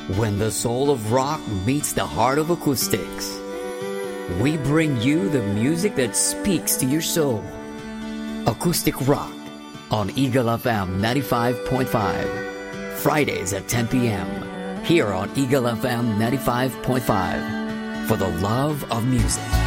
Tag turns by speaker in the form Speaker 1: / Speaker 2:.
Speaker 1: When the soul of rock meets the heart of acoustics, we bring you the music that speaks to your soul. Acoustic Rock on Eagle FM 95.5. Fridays at 10 p.m. here on Eagle FM 95.5 for the love of music.